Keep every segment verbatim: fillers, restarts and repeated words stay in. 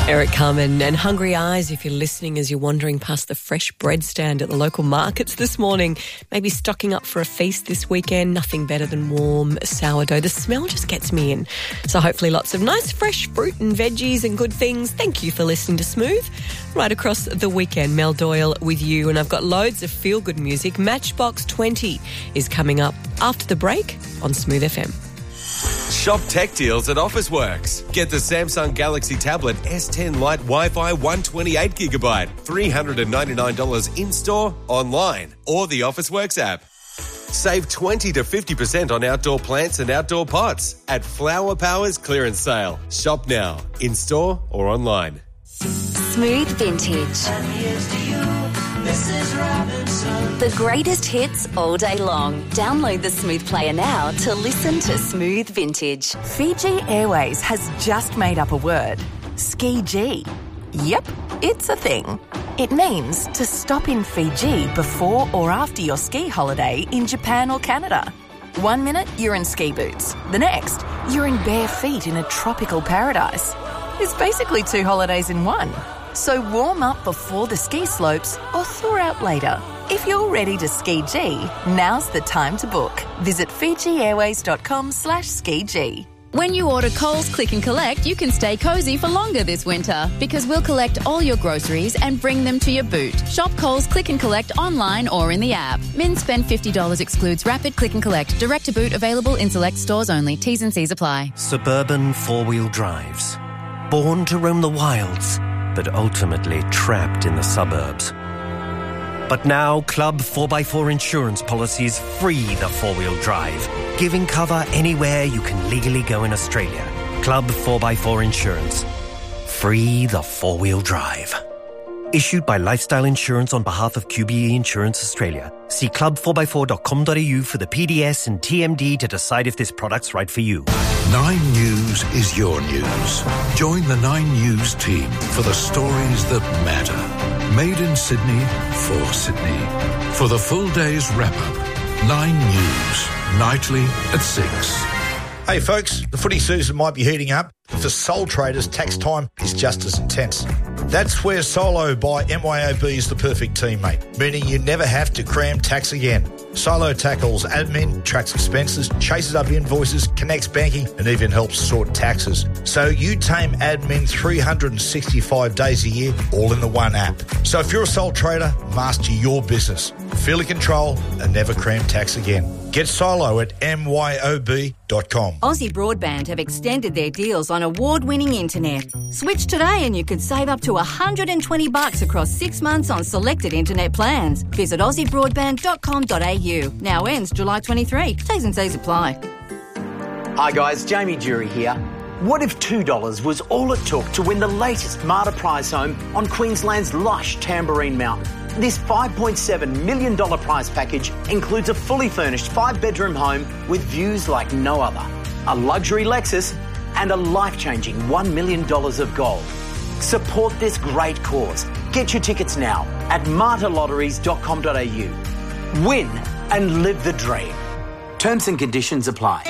Eric Carmen and Hungry Eyes, if you're listening as you're wandering past the fresh bread stand at the local markets this morning, maybe stocking up for a feast this weekend, nothing better than warm sourdough. The smell just gets me in. So hopefully lots of nice fresh fruit and veggies and good things. Thank you for listening to Smooth right across the weekend. Mel Doyle with you, and I've got loads of feel-good music. Matchbox twenty is coming up after the break on Smooth F M. Shop tech deals at Officeworks. Get the Samsung Galaxy Tablet S ten Lite Wi-Fi one twenty-eight gigabyte, three hundred ninety-nine dollars in-store, online, or the Officeworks app. Save twenty to fifty percent on outdoor plants and outdoor pots at Flower Power's clearance sale. Shop now, in-store or online. Smooth Vintage. And here's to you, Missus Robinson. The greatest hits all day long. Download the Smooth Player now to listen to Smooth Vintage. Fiji Airways has just made up a word. Ski-G. Yep, it's a thing. It means to stop in Fiji before or after your ski holiday in Japan or Canada. One minute, you're in ski boots. The next, you're in bare feet in a tropical paradise. It's basically two holidays in one. So warm up before the ski slopes or thaw out later. If you're ready to ski-G, now's the time to book. Visit fijiairways.com slash ski-G. When you order Coles Click and Collect, you can stay cosy for longer this winter because we'll collect all your groceries and bring them to your boot. Shop Coles Click and Collect online or in the app. Min spend fifty dollars excludes rapid click and collect. Direct to boot available in select stores only. T's and C's apply. Suburban four-wheel drives. Born to roam the wilds, but ultimately trapped in the suburbs. But now, Club four by four insurance policies free the four-wheel drive, giving cover anywhere you can legally go in Australia. Club four by four Insurance. Free the four-wheel drive. Issued by Lifestyle Insurance on behalf of Q B E Insurance Australia. See club four by four dot com dot a u for the P D S and T M D to decide if this product's right for you. Nine News is your news. Join the Nine News team for the stories that matter. Made in Sydney, for Sydney. For the full day's wrap-up, Nine News, nightly at six. Hey folks, the footy season might be heating up, but for sole traders, tax time is just as intense. That's where Solo by M Y O B is the perfect teammate, meaning you never have to cram tax again. Solo tackles admin, tracks expenses, chases up invoices, connects banking, and even helps sort taxes. So you tame admin three hundred sixty-five days a year, all in the one app. So if you're a sole trader, master your business. Feel in control and never cram tax again. Get Solo at M Y O B dot com. Aussie Broadband have extended their deals on award-winning internet. Switch today and you could save up to one hundred twenty bucks across six months on selected internet plans. Visit aussie broadband dot com dot a u. Now ends July twenty-third. T's and C's apply. Hi guys, Jamie Jury here. What if two dollars was all it took to win the latest Marta prize home on Queensland's lush Tamborine Mountain? This five point seven million dollars prize package includes a fully furnished five-bedroom home with views like no other, a luxury Lexus, and a life-changing one million dollars of gold. Support this great cause. Get your tickets now at marta lotteries dot com dot a u. Win and live the dream. Terms and conditions apply.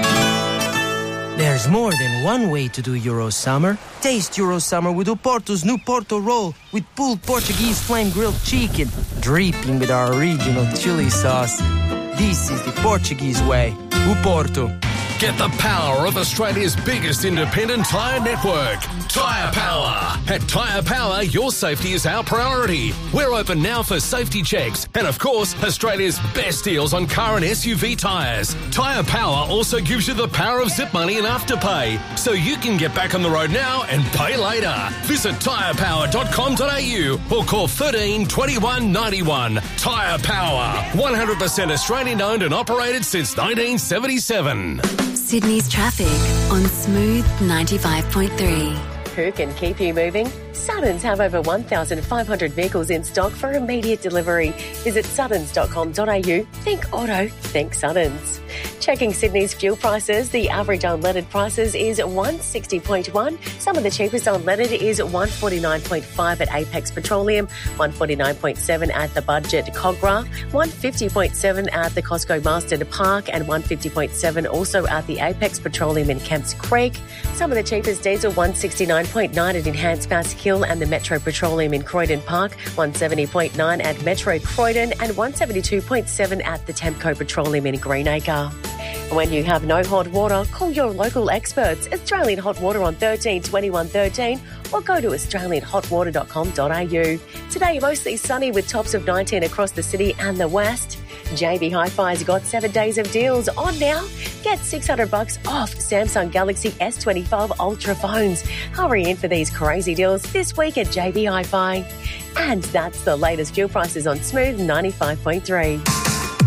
There's more than one way to do Euro Summer. Taste Euro Summer with Oporto's new Porto roll with pulled Portuguese flame grilled chicken, dripping with our original chili sauce. This is the Portuguese way. Oporto. Get the power of Australia's biggest independent tyre network, Tyre Power. At Tyre Power, your safety is our priority. We're open now for safety checks and, of course, Australia's best deals on car and S U V tyres. Tyre Power also gives you the power of zip money and afterpay, so you can get back on the road now and pay later. Visit tyre power dot com dot a u or call thirteen twenty-one ninety-one. Tyre Power, one hundred percent Australian owned and operated since nineteen seventy-seven. Sydney's traffic on Smooth ninety-five point three. Who can keep you moving? Suttons have over one thousand five hundred vehicles in stock for immediate delivery. Visit suttons dot com dot a u. Think auto, think Suttons. Checking Sydney's fuel prices, the average unleaded prices is one sixty point one. Some of the cheapest unleaded is one forty-nine point five at Apex Petroleum, one forty-nine point seven at the Budget Cogra, one fifty point seven at the Costco Marsden Park, and one fifty point seven also at the Apex Petroleum in Kemps Creek. Some of the cheapest diesel, one sixty-nine point nine at Enhanced Bass Hill and the Metro Petroleum in Croydon Park, one seventy point nine at Metro Croydon, and one seventy-two point seven at the Temco Petroleum in Greenacre. When you have no hot water, call your local experts. Australian Hot Water on thirteen twenty-one thirteen or go to australian hot water dot com dot a u. Today, mostly sunny with tops of nineteen across the city and the west. J B Hi-Fi's got seven days of deals on now. Get six hundred bucks off Samsung Galaxy S twenty-five Ultra phones. Hurry in for these crazy deals this week at J B Hi-Fi. And that's the latest fuel prices on Smooth ninety-five point three.